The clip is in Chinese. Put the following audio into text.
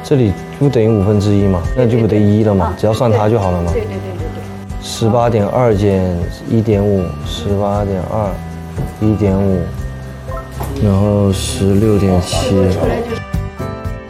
这里不等于1/5嘛，那就不得1了嘛，只要算它就好了嘛。 对。 18.2减1.5，18.2，1.5，然后16.7。